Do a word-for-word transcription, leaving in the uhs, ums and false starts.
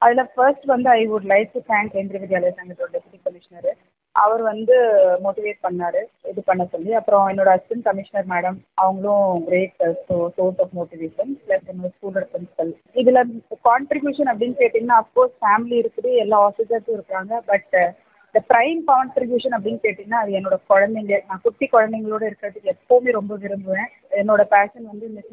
அதில் ஃபர்ஸ்ட் வந்து I would like to thank Kendriya Vidyalaya சங்கத்தோட deputy commissioner. அவர் வந்து மோட்டிவேட் பண்ணார் இது பண்ண சொல்லி. அப்புறம் என்னோட அசிஸ்டன்ட் கமிஷனர் மேடம் அவங்களும் great source of motivation. Plus என்னோட ஸ்கூலோட பிரின்சிபல். இதில் கான்ட்ரிபியூஷன் அப்படின்னு கேட்டிங்கன்னா அஃப்கோர்ஸ் ஃபேமிலி இருக்குது, எல்லா ஆஃபீஸர்ஸும் இருக்காங்க. பட் இந்த ப்ரைம் கான்ட்ரிபியூஷன் அப்படின்னு கேட்டிங்கன்னா அது என்னோட குழந்தைங்க. நான் குட்டி குழந்தைங்களோட இருக்கிறதுக்கு எப்போவுமே ரொம்ப விரும்புவேன். என்னோட பேஷன் வந்து இந்த